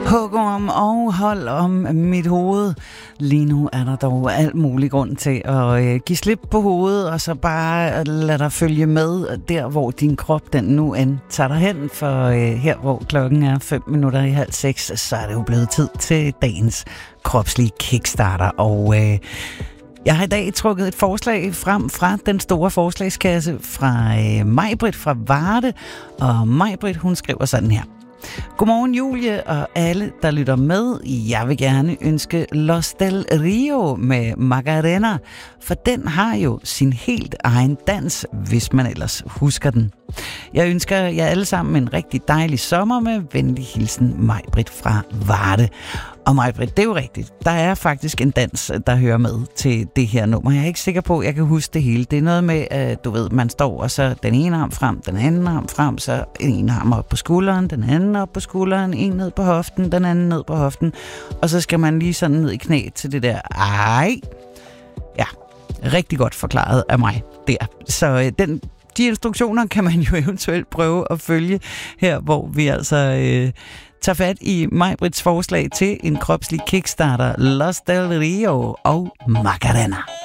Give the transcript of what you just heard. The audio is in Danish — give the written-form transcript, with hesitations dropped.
Hug om og hold om mit hoved. Lige nu er der dog alt mulig grund til at give slip på hovedet, og så bare lade dig følge med der, hvor din krop den nu end tager dig hen. For her, hvor klokken er 5:05, så er det jo blevet tid til dagens kropslige kickstarter. Og jeg har i dag trukket et forslag frem fra den store forslagskasse fra Maj-Britt fra Varde. Og Maj-Britt, hun skriver sådan her. Godmorgen Julie og alle, der lytter med. Jeg vil gerne ønske Los del Rio med Macarena, for den har jo sin helt egen dans, hvis man ellers husker den. Jeg ønsker jer alle sammen en rigtig dejlig sommer med venlig hilsen Maj-Britt fra Varde. Og Maj-Britt, det er jo rigtigt. Der er faktisk en dans, der hører med til det her nummer. Jeg er ikke sikker på, at jeg kan huske det hele. Det er noget med, at du ved, man står, og så den ene arm frem, den anden arm frem, så en arm op på skulderen, den anden op på skulderen, en ned på hoften, den anden ned på hoften. Og så skal man lige sådan ned i knæ til det der. Ej! Ja, rigtig godt forklaret af mig der. Så de instruktioner kan man jo eventuelt prøve at følge her, hvor vi altså tager fat i Maj-Britts forslag til en kropslig kickstarter, Los del Rio og Macarena.